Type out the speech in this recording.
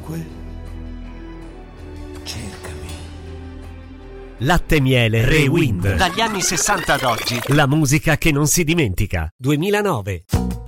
Dunque, cercami. Latte Miele Rewind. Dagli anni 60 ad oggi. La musica che non si dimentica. 2009.